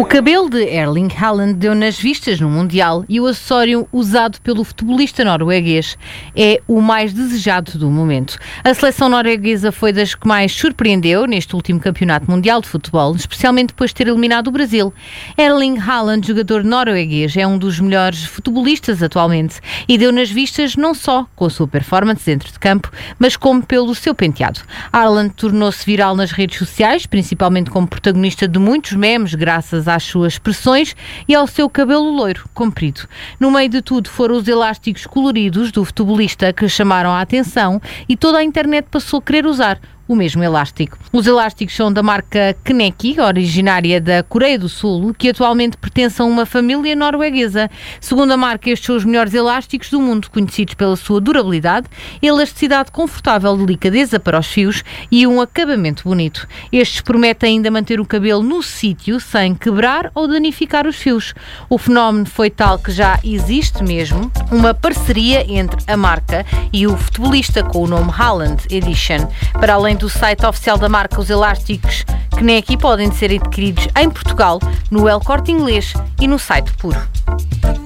O cabelo de Erling Haaland deu nas vistas no Mundial e o acessório usado pelo futebolista norueguês é o mais desejado do momento. A seleção norueguesa foi das que mais surpreendeu neste último campeonato mundial de futebol, especialmente depois de ter eliminado o Brasil. Erling Haaland, jogador norueguês, é um dos melhores futebolistas atualmente e deu nas vistas não só com a sua performance dentro de campo, mas como pelo seu penteado. Haaland tornou-se viral nas redes sociais, principalmente como protagonista de muitos memes, graças às suas expressões e ao seu cabelo loiro, comprido. No meio de tudo foram os elásticos coloridos do futebolista que chamaram a atenção e toda a internet passou a querer usar o mesmo elástico. Os elásticos são da marca Kneki, originária da Coreia do Sul, que atualmente pertence a uma família norueguesa. Segundo a marca, estes são os melhores elásticos do mundo, conhecidos pela sua durabilidade, elasticidade confortável, delicadeza para os fios e um acabamento bonito. Estes prometem ainda manter o cabelo no sítio, sem quebrar ou danificar os fios. O fenómeno foi tal que já existe mesmo uma parceria entre a marca e o futebolista com o nome Haaland Edition. Para além do site oficial da marca, os elásticos Kneki podem ser adquiridos em Portugal, no El Corte Inglês e no site Puro.